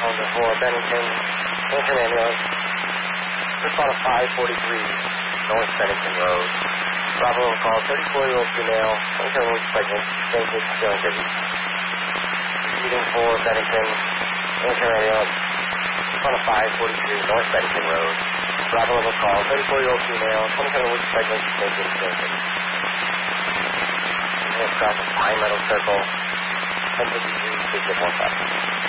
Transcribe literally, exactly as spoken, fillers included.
Honda four, Bennington, Bennington ambulance. Respond to five forty-three North Bennington Road. Bravo on call, thirty-four-year-old female, twenty-seven weeks pregnant, fainted, feeling dizzy. Proceeding for Bennington, Bennington ambulance. Respond to five forty-three North Bennington Road. Bravo on call, thirty-four-year-old female, twenty-seven weeks pregnant, fainted, feeling dizzy. Across the Pine Meadow Circle, ten fifty-three, six six one five.